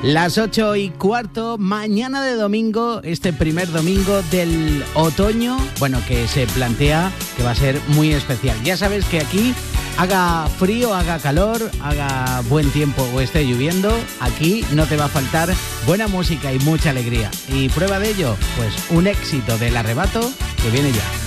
Las 8:15, mañana de domingo, este primer domingo del otoño, bueno, que se plantea que va a ser muy especial. Ya sabes que aquí, haga frío, haga calor, haga buen tiempo o esté lloviendo, aquí no te va a faltar buena música y mucha alegría. Y prueba de ello, pues un éxito del Arrebato que viene ya.